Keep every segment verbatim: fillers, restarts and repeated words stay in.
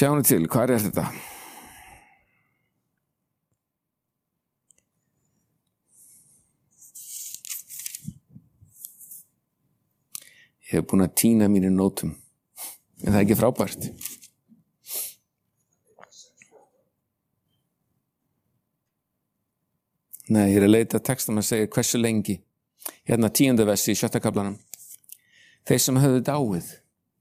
Sjáum til, hvað er þetta? Ég hef búin að týna mínum nótum, en það er ekki frábært. Nei, ég er að leita textum að segja hversu lengi. Hérna tíunda versi í sjötta kaflanum. Þeir sem höfðu dáið.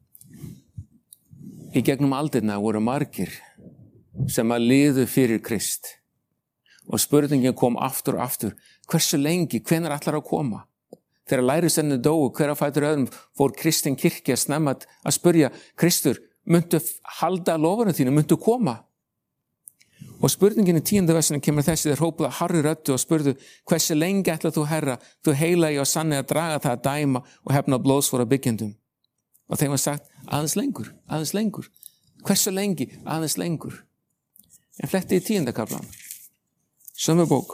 Í gegnum aldirna voru margir sem að liðu fyrir Krist. Og spurningin kom aftur og aftur. Hversu lengi, hvenær ætlar að koma? Þegar lærisveinarnir dóu, hver á fætur öðrum fór kristin kirkja snemma að spyrja, Kristur, muntu halda loforðum þínu, muntu koma? Og spurningin í tíunda versinu kemur þessi, þeir hrópuðu að hárri röddu og spurðu, hversu lengi ætlar þú, Herra, þú heilagi og sanni að draga það að dæma og hefna blóðsvora byggjendum? Og þeim var sagt, aðeins lengur, aðeins lengur. Hversu lengi? Aðeins lengur. En fletti í tíunda kaflan. Sömu bók.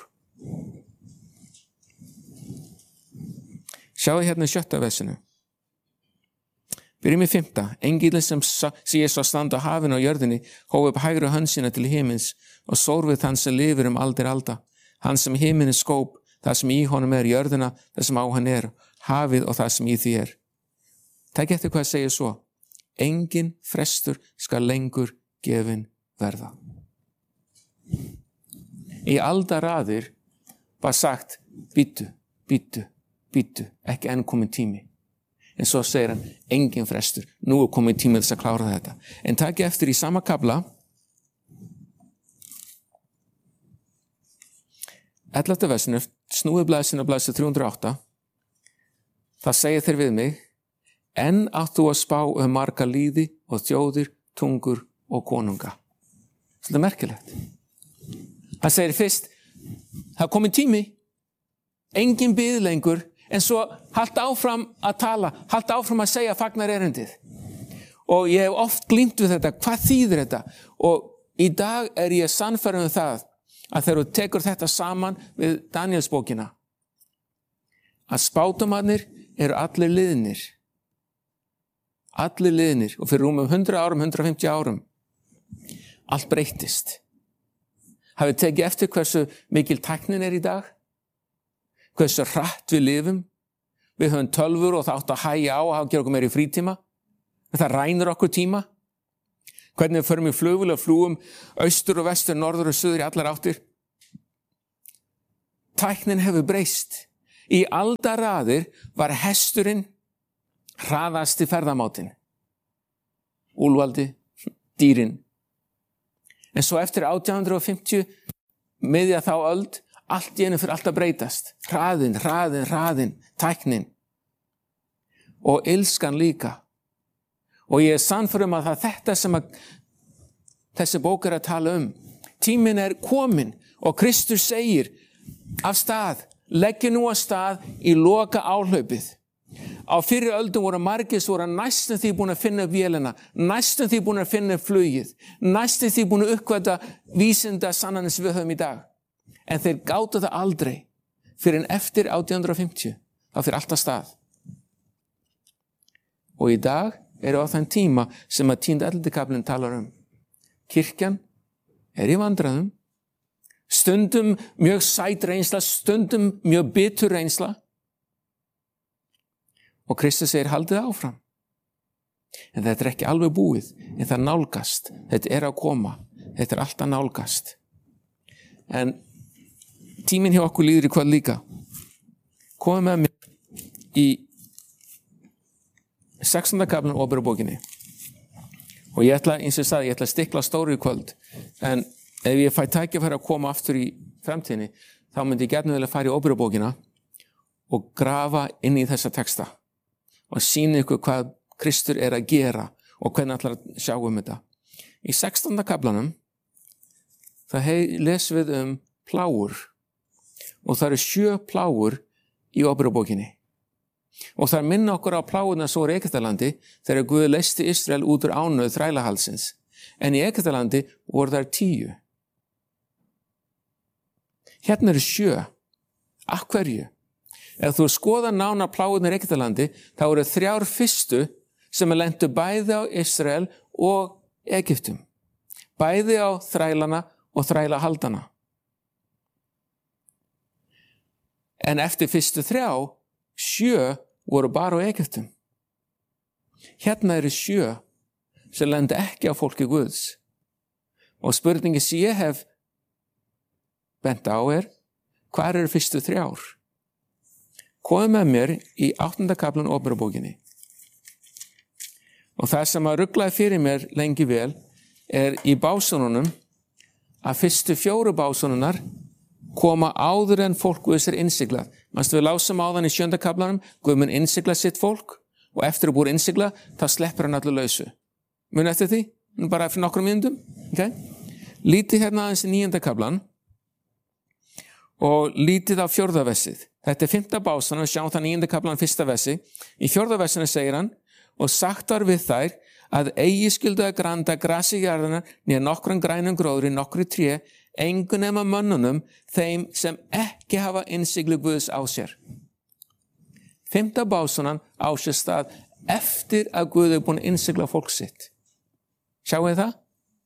Sjáu hérna í sjötta versinu. Byrjum í fimmta. Engillinn sem sé svo standa á hafinu og jörðinni hóf upp hægri hönd sína til himins og sór við þann sem lifir um aldir alda. Hann sem himinin skóp, það sem í honum er, jörðina, það sem á hann er, hafið og það sem í því er. Takk eftir hvað segir svo. Engin frestur skal lengur gefin verða. Í aldaraðir var sagt, bíddu, bíddu, bíddu, ekki enn komin tími. En svo segir hann, engin frestur, nú er komin tími þess að klára þetta. En takk eftir í sama kafla, ellefta versinu, snúið blaðsinu og blaðsinu þrjú hundruð og átta, það segir þeir við mig, enn átt þú að spá um marga líði og þjóðir, tungur og konunga. Þetta er merkilegt. Hann segir fyrst, það er komin tími, engin bið lengur, en svo halda áfram að tala, halda áfram að segja fagnar erindið. Og ég hef oft glímt við þetta, hvað þýðir þetta? Og í dag er ég sannfærður um það, að þegar þú tekur þetta saman við Danielsbókina, að spátumarnir eru allir liðnir. Allir liðnir, og fyrir rúmum hundrað árum, hundrað og fimmtíu árum, allt breyttist. Hafið tekið eftir hversu mikil tæknin er í dag? Hversu hratt við lifum? Við höfum tölvur og það átt að hægja á að gera okkur meiri frítíma. Það rænir okkur tíma. Hvernig við förum í flugvél og flúum austur og vestur, norður og suður í allar áttir. Tæknin hefur breyst. Í aldaraðir var hesturinn hraðasti ferðamátin. Úlvaldi, dýrin. En svo eftir átján hundruð og fimmtíu, miðja þá öld, allt í einu fyrir allt að breytast. Hraðin, hraðin, hraðin, tæknin. Og illskan líka. Og ég er sannfærður um að það er þetta sem að, þessi bók er að tala um. Tíminn er komin og Kristur segir af stað, leggja nú af stað í loka áhlaupið. Á fyrri öldum voru margir sem voru næstum því búin að finna upp vélina, næstum því búin að finna upp flugið, næstum því búin að uppkvæta vísinda sannanir sem við höfum í dag. En þeir gátu það aldrei fyrir en eftir átján hundruð og fimmtíu, þá fyrir allt að stað. Og í dag eru á þann tíma sem að tíunda ellefti kaflinn talar um. Kirkjan er í vandræðum, stundum mjög sæt reynsla, stundum mjög bitur reynsla. Og Kristus segir, haldið áfram. En þetta er ekki alveg búið, en það nálgast. Þetta er að koma, þetta er alltaf nálgast. En tíminn hjá okkur líður í hvað líka. Komum með mér í sextánda kaflinn Óperubókinni. Og ég ætla, eins og ég sagði, ég ætla að stikla stóru í kvöld. En ef ég fæ tækifæri að koma aftur í framtíðinni, þá myndi ég gjarnan vilja fara í Óperubókina og grafa inn í þessa texta. Og sýna ykkur hvað Kristur er að gera og hvernig ætlar að sjá um þetta. Í sextánda kaflanum, það lesum við um plágur. Og það eru sjö plágur í Óperubókinni. Og það minna okkur á plágurna svo í Egyptalandi þegar Guð leysti Ísrael út úr ánauð þrælahaldsins. En í Egyptalandi voru þær tíu. Hérna eru sjö. Af hverju? Ef þú skoðar nánar plágurnar í Egyptalandi, þá eru þrjár fyrstu sem er lentu bæði á Ísrael og Egyptum. bæði á þrælana og þrælahaldana. En eftir fyrstu þrjá, sjö voru bara á Egyptum. Hérna eru sjö sem lenda ekki á fólki Guðs. Og spurningi sem ég hef bent á er, hvar eru fyrstu þrjár? Komið með mér í áttunda kaflan Óperubókinni. Og það sem að ruglaði fyrir mér lengi vel er í básúnunum að fyrstu fjóru básúnunar koma áður en fólk Guðs er innsiglað. Manstu við lásum áðan í sjönda kaflanum, Guð mun innsigla sitt fólk og eftir að búið innsigla, þá sleppur hann allir lausu. Muni eftir því? Bara fyrir nokkrum mínútum. Okay? Lítið hérna aðeins í níunda kaflan og lítið á fjórða versið. Þetta er fimmta básan og sjáum það níunda kaflan fyrsta versi. Í fjórða versinu segir hann, og sagt var við þær að eigi skyldu að granda grasi jarðana nýja nokkrum grænum gróðri, nokkru tré, engu nema mönnunum, þeim sem ekki hafa innsiglu Guðs á sér. Fimmta básunan á sér stað eftir að Guð er búin að innsigla fólk sitt. Sjáu þið það?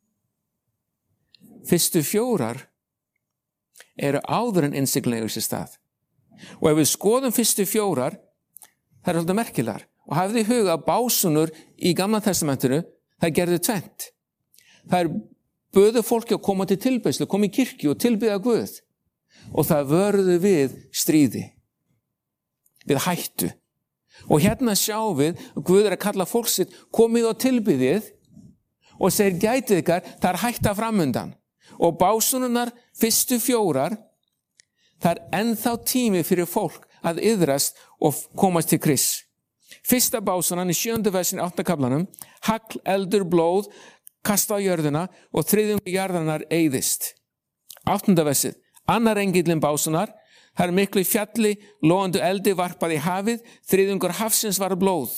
Fyrstu fjórar eru áður en innsiglingu sér stað. Og ef við skoðum fyrstu fjórar, það er svolítið merkilegar. Og hafið í huga að básunur í Gamla testamentinu, það gerðu tvennt. Það er böðu fólki að koma til tilbeiðslu, koma í kirkju og tilbiðja Guð. Og það vörðu við stríði, við hættu. Og hérna sjáum við að Guð er að kalla fólk sitt, komið og tilbiðið og segir gætið ykkar, það er hætta framundan. Og básununar fyrstu fjórar, það er ennþá tími fyrir fólk að iðrast og komast til Krists. Fyrsta básunan í sjöndu versin áttunda kaflanum, hagl, eldur, blóð, kasta á jörðina og þriðjungur jarðarinnar eyðist. Áttunda versið, annar engillinn básunar, það er miklu fjalli, logandi eldi varpað í hafið, þriðjungur hafsins var blóð.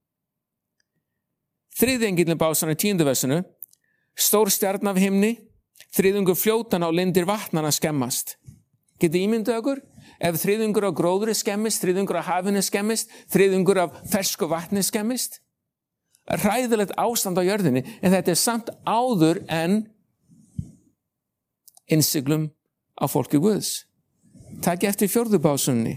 Þriðji engillinn básunar í tíundu versinu, stór stjarna af himni, þriðjungur fljótana og lindir vatnana skemmast. Getið ímyndað okkur? Ef þriðjungur af gróðri skemmist, þriðjungur af hafinu skemmist, þriðjungur af fersku vatni skemmist. Hræðilegt ástand á jörðinni, en þetta er samt áður en innsiglum á fólki Guðs. Takk eftir fjórðu básunni.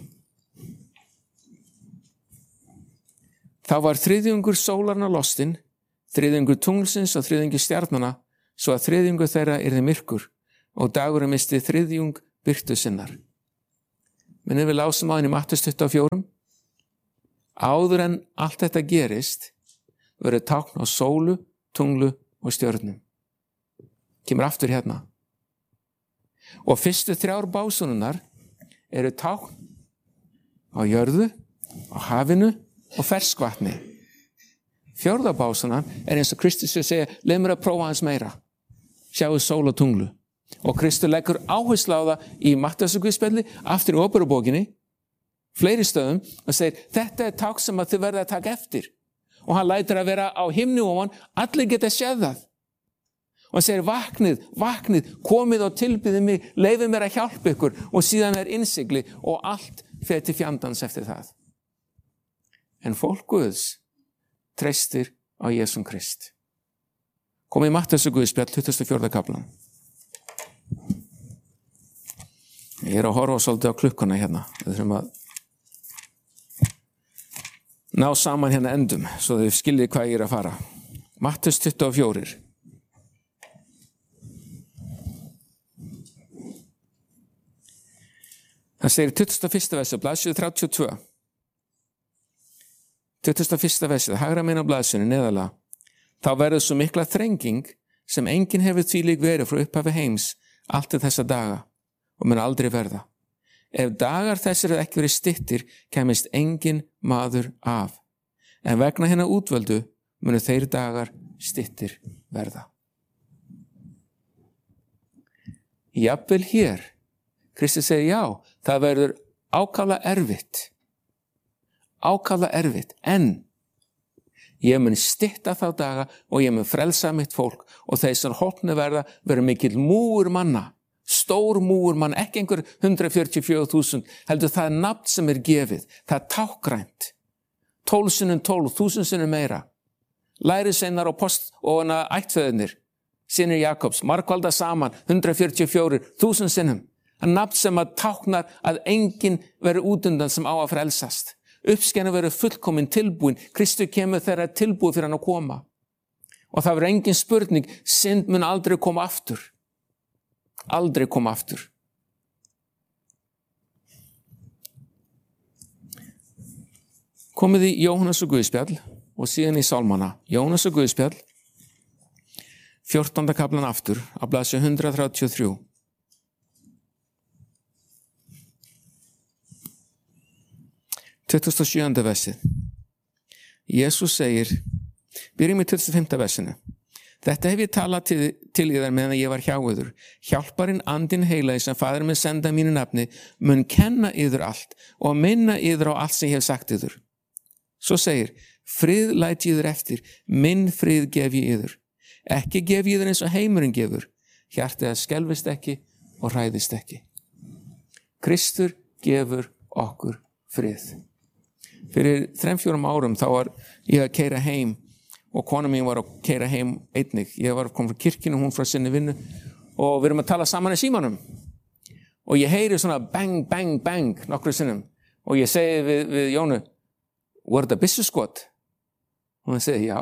Þá var þriðjungur sólarna lostinn, þriðjungur tunglsins og þriðjungur stjarnana, svo að þriðjungur þeirra yrði myrkur og dagurinn misti þriðjung birtu sinnar. Minnum við lásum á henni Mattheus tuttugu og fjögur. Áður en allt þetta gerist, verður tákn á sólu, tunglu og stjörnum. Kemur aftur hérna. Og fyrstu þrjár básununar eru tákn á jörðu, á hafinu og ferskvatni. Fjórða básunan er eins og Kristus segja, leið mér að prófa hans meira. Sjáu sól og tunglu. Og Kristur leggur áherslu á það í Matteusarguðspjalli, aftur í Óperubókinni, fleiri stöðum, og segir, þetta er tákn sem að þið verða að taka eftir. Og hann lætur að vera á himni ofan, allir geta séð það. Og hann segir, vaknið, vaknið, komið og tilbyðið mig, leifið mér að hjálpa ykkur, og síðan er innsigli, og allt fer til fjandans eftir það. En fólk Guðs treystir á Jesúm Krist. Komið í Matteusarguðspjall, tuttugasta og fjórða kaflan. Ég er að horfa svolítið á klukkuna hérna. Við þurfum að ná saman hérna endum, svo þau skiljið hvað ég er að fara. Matteus tuttugu og fjögur. Það segir tuttugasta og fyrsta versi, blaðsíðu þrjátíu og tvö. tuttugasta og fyrsta versi, hægra megin á blaðsíðunni neðarlega. Þá verður svo mikla þrenging sem enginn hefur þvílík verið frá upphafi heims allt til þessa daga og mun aldrei verða. Ef dagar þessir ekki verið styttir, kemist engin maður af. En vegna hérna útvöldu munu þeir dagar styttir verða. Jafnvel hér, Kristur segir já, það verður ákaflega erfitt. Ákaflega erfitt, en ég mun stytta þá daga og ég mun frelsa mitt fólk og þeir sem hólpnu verða verður mikill múur manna. Stór múur mann, ekki einhver hundrað fjörutíu og fjögur þúsund, heldur það er nafn sem er gefið, það er tákgrænt. Tólf sinnum tólf, þúsund sinnum meira. Lærisveinar og post og ættfeðurnir synir Jakobs, margfaldað saman, hundrað fjörutíu og fjórir, þúsund sinnum. Það nafn sem að táknar að enginn verður útundan sem á að frelsast. Uppskenan verður fullkomin tilbúin. Kristur kemur þegar er tilbúið fyrir hann að koma. Og það verður engin spurning, synd mun aldrei koma aftur. Aldrei koma aftur. Komið í Jóhannes og Guðspjall og síðan í Sálmana. Jóhannes og Guðspjall, fjórtánda kaflan aftur, á blaðsíðu hundrað þrjátíu og þrjú. tuttugasta og sjöunda versið. Jesús segir, byrjum í tuttugasta og fimmta versinu. Þetta hef ég talað til, til yðar meðan ég var hjá yður. Hjálparinn andinn heilagi sem faðir minn senda mínu nafni mun kenna yður allt og minna yður á allt sem ég hef sagt yður. Svo segir, frið læt yður eftir, minn frið gef ég yður. Ekki gef yður eins og heimurinn gefur. Hjartið að skelfist ekki og hræðist ekki. Kristur gefur okkur frið. Fyrir þrem fjórum árum þá var ég að keyra heim og kona mín var að keyra heim einnig. Ég var að koma frá kirkjunu, hún frá sinni vinnu og við erum að tala saman í símanum. Og ég heyri svona bang, bang, bang nokkru sinnum og ég segi við, við Jónu, voru þetta byssuskot? Og hún segi, já.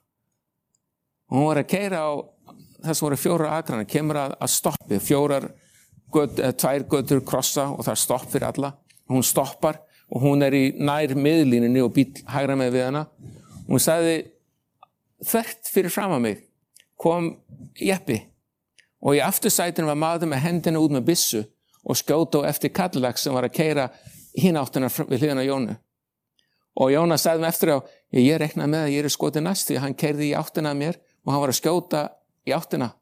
Og hún var að keyra á þess voru fjórar akrana, kemur að, að stoppi, fjórar, göt, tvær götur krossa og það er stopp fyrir alla. Hún stoppar og hún er í nær miðlínunni og bíll hægra með við hana. Hún sagði, þvert fyrir fram að mig kom jeppi og í aftursætinu var maður með hendina út með byssu og skjóta á eftir Cadillac sem var að keyra hinn áttina við hliðina á Jónu. Og Jóna sagði mig eftir á, ég reknaði með að ég er skotið næst því hann keyrði í áttina að mér og hann var að skjóta í áttina.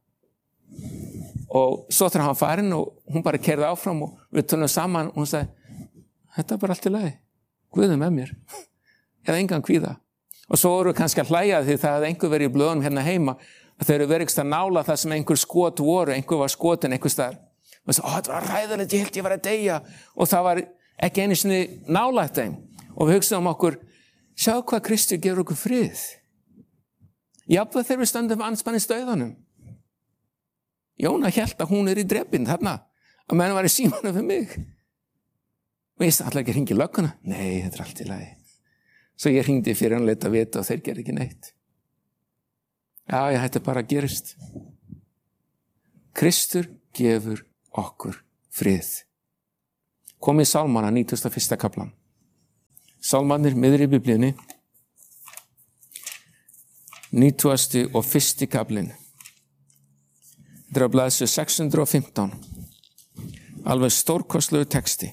Og svo þegar hann farinn og hún bara keyrði áfram og við tölum saman og hún sagði, þetta er bara allt í lagi, Guð er með mér, ég hafði engan kvíða. Og svo voru kannski að hlæja því það hefði einhver verið í blöðunum hérna heima, að þeir eru verið ekki að nála það sem einhver skot voru, einhver var skotin einhver staðar. Og svo, ó, þetta var ræðilegt, ég held ég var að deyja, og það var ekki einu sinni nálægt þeim. Og við hugsaðum okkur, sjá hvað Kristur gefur okkur frið. Jafnvel þegar við stöndum andspænis dauðanum. Jóna hélt að hún er í drepinn þarna, að menn var í símanum fyrir mig. Og ég sagði, allar ekki hringi lögguna? Nei, þetta er allt í lagi. Svo ég hringdi fyrir hann leita að vita og þeir gerði ekki neitt. Já, ég hætti bara að gerist. Kristur gefur okkur frið. Kom í Sálmana, nítugasta og fyrsta kaflan. Sálmarnir miðri í Biblíunni. nítugasti og fyrsti kaflinn. Þetta er á blaðsíðu sex hundruð og fimmtán. Alveg stórkostlegu texti.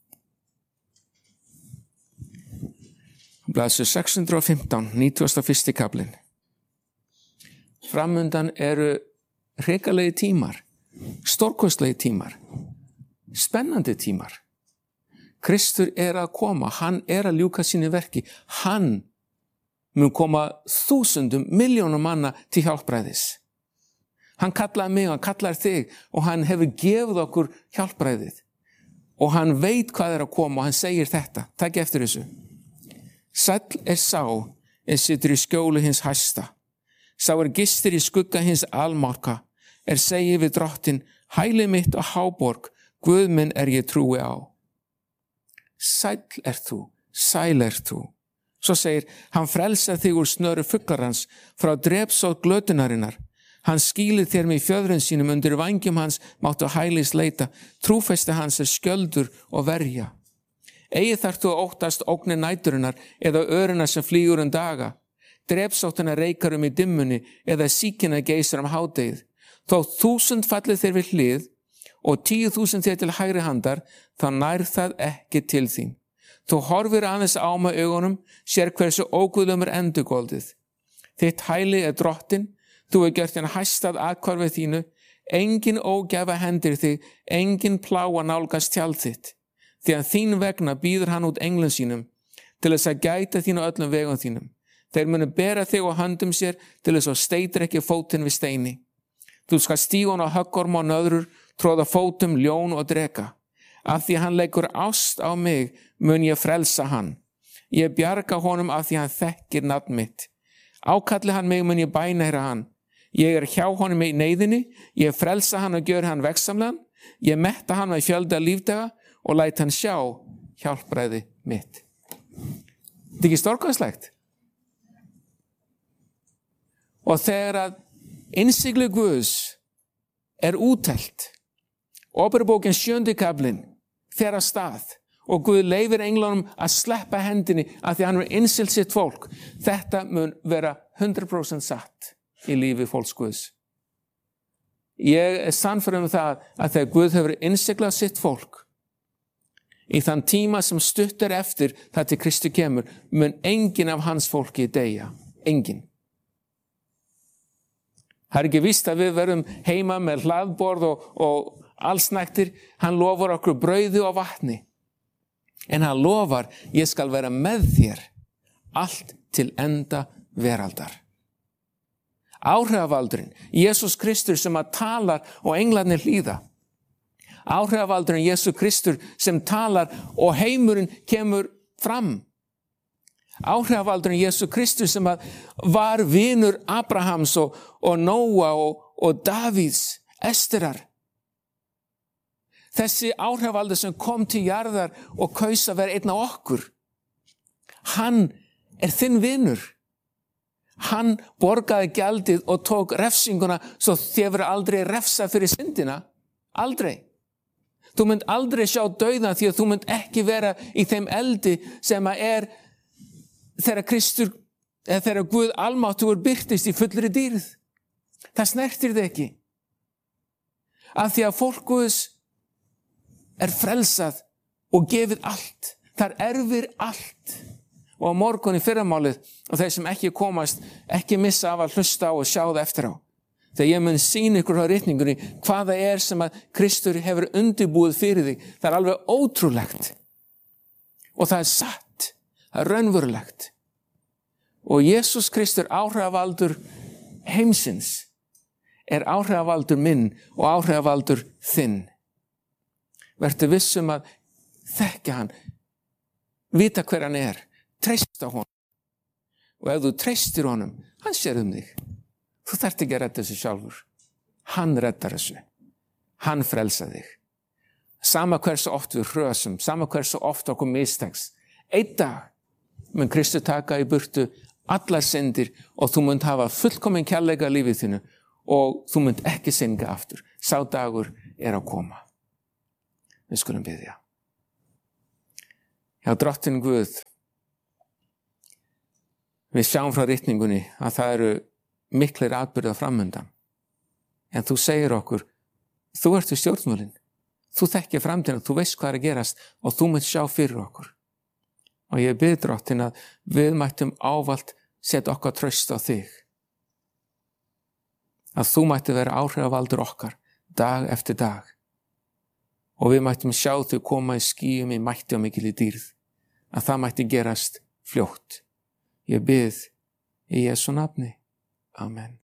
Blaðsíðu sex hundruð og fimmtán, nítugasta og fyrsti kaflinn. Framundan eru hrikalegi tímar, stórkostlegi tímar, spennandi tímar. Kristur er að koma, hann er að ljúka sínu verki, hann mun koma þúsundum, miljónum manna til hjálpræðis. Hann kallaði mig, hann kallaði þig og hann hefur gefið okkur hjálpræðið og hann veit hvað er að koma og hann segir þetta, takk eftir þessu. Sæll er sá er situr í skjóli hins hæsta. Sá er gistir í skugga hins almáttuga, er segið við drottin, hæli mitt og háborg, Guð minn er ég trúi á. Sæll er þú, sæl er þú. Svo segir, hann frelsar þig úr snöru fuglarans, frá drepsótt glötunarinnar. Hann skýlir þér með fjöðrun sínum, undir vængjum hans máttu hælis leita, trúfesti hans er skjöldur og verja. Eigi þarf þú að óttast ógnir næturinnar eða öruna sem flýgur um daga, drepsóttina reikar um í dimmunni eða síkina geysar um hádegið. Þó þúsund fallið þér við hlið og tíu þúsund þér til hægri handar, þá nær það ekki til þín. Þú horfir aðeins á með augunum, sér hversu óguðlumur endurgoldið. Þitt hæli er drottin, þú er gjört en hæstað aðhvarfið þínu, engin ógæfa hendir þig, engin pláa nálgast tjald þitt. Því að þín vegna býður hann út englum sínum, til þess að gæta þín á öllum vegum þínum. Þeir munu bera þig á höndum sér, til þess að steytir ekki fótinn við steini. Þú skal stíga hann á höggorm og nöðrur, tróða fótum, ljón og dreka. Af því hann leggur ást á mig, mun ég frelsa hann. Ég bjarga honum af því hann þekkir nafn mitt. Ákalli hann mig, mun ég bænheyra hann. Ég er hjá honum í neyðinni, ég frelsa hann og gjör hann vegsamlegan, ég metta hann með fjölda lífdaga og læt hann sjá hjálpræði mitt. Þetta er ekki stórkostlegt? Og þegar að innsigli Guðs er úttelt, Åpenbaringen sjöndi kaflinn fer af stað og Guð leyfir englunum að sleppa hendinni af því hann er innsilt sitt fólk. Þetta mun vera hundrað prósent satt í lífi fólks Guðs. Ég er sannfærður um það að þegar Guð hefur innsiglað sitt fólk í þann tíma sem stutt er eftir það til Kristi kemur, mun enginn af hans fólki deyja. Enginn. Það er ekki víst að við verum heima með hlaðborð og, og allsnægtir. Hann lofar okkur brauði og vatni. En hann lofar, ég skal vera með þér allt til enda veraldar. Áhrifavaldurinn, Jesús Kristur sem að talar og englarnir hlýða. Áhrifavaldurinn, Jesús Kristur sem talar og heimurinn kemur fram. Áhrifavaldurinn, Jesús Kristur sem að var vinur Abrahams og, og Nóa og, og Davíðs, Esterar. Þessi áhrifaldur sem kom til jarðar og kaus að vera einn af okkur. Hann er þinn vinur. Hann borgaði gjaldið og tók refsinguna svo þér verður aldrei refsa fyrir syndina. Aldrei. Þú mynd aldrei sjá dauðan því að þú mynd ekki vera í þeim eldi sem að er þegar Kristur, eða þegar Guð almáttugur birtist í fullri dýrð. Það snertir þig ekki. Af því að fólk Guðs er frelsað og gefið allt. Það erfir allt. Og á morgun í fyrramálið, og þeir sem ekki komast, ekki missa af að hlusta á og sjá það eftir á. Þegar ég mun sýna ykkur á ritningunni hvað það er sem að Kristur hefur undirbúið fyrir þig. Það er alveg ótrúlegt. Og það er satt. Það er raunverulegt. Og Jesús Kristur, áhrifavaldur heimsins, er áhrifavaldur minn og áhrifavaldur þinn. Vertu vissum að þekkja hann, vita hver hann er, treysta honum. Og ef þú treystir honum, hann sér um þig. Þú þarft ekki að redda þessu sjálfur. Hann reddar þessu. Hann frelsar þig. Sama hversu oft við hrösum, sama hversu oft okkur mistekst. Einn dag mun Kristur taka í burtu allar syndir og þú munt hafa fullkominn kærleika í lífið þínu og þú munt ekki synga aftur. Sá dagur er að koma. Við skulum biðja. Já, drottinn Guð, við sjáum frá ritningunni að það eru miklir atburðir framundan. En þú segir okkur, þú ert í stjórnvölinn. Þú þekkir framtíðina, þú veist hvað er að gerast og þú munt sjá fyrir okkur. Og ég bið drottinn að við mættum ávallt setja okkar traust á þig. Að þú mætti vera áhrifavaldur okkar dag eftir dag. Og við mættum sjá þau koma í skýjum í mætti og mikil í dýrð. Að það mætti gerast fljótt. Ég bið í Jesú nafni. Amen.